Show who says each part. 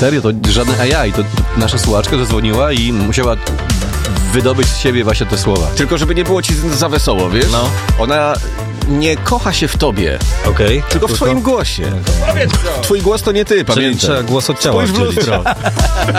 Speaker 1: Serio, to żaden AI, to nasza słuchaczka zadzwoniła i musiała wydobyć z siebie właśnie te słowa.
Speaker 2: Tylko żeby nie było ci za wesoło, wiesz?
Speaker 1: No.
Speaker 2: Ona nie kocha się w tobie,
Speaker 1: Okej.
Speaker 2: tylko w swoim głosie. Twój głos to nie ty,
Speaker 3: Czyli
Speaker 2: pamiętaj.
Speaker 3: trzeba głos od ciała
Speaker 2: Spójrz w
Speaker 3: oddzielić.
Speaker 2: lustro.